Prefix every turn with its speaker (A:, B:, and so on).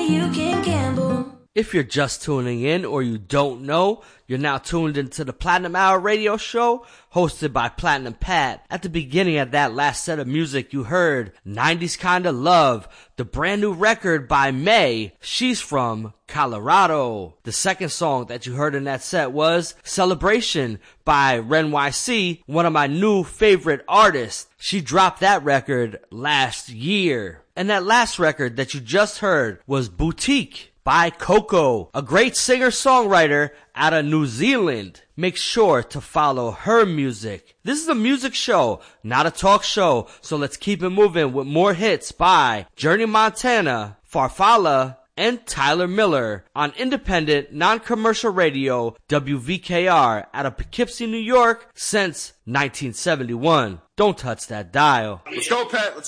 A: you can gamble.
B: If you're just tuning in or you don't know, you're now tuned into the Platinum Hour radio show hosted by Platinum Pat. At the beginning of that last set of music, you heard 90s Kinda Love, the brand new record by May. She's from Colorado. The second song that you heard in that set was Celebration by Ren YC, one of my new favorite artists. She dropped that record last year. And that last record that you just heard was Boutique by Coco, a great singer-songwriter out of New Zealand. Make sure to follow her music. This is a music show, not a talk show, so let's keep it moving with more hits by Journey Montana, Farfalla, and Tyler Miller on independent, non-commercial radio WVKR out of Poughkeepsie, New York since 1971. Don't touch that dial.
C: Let's go, Pat.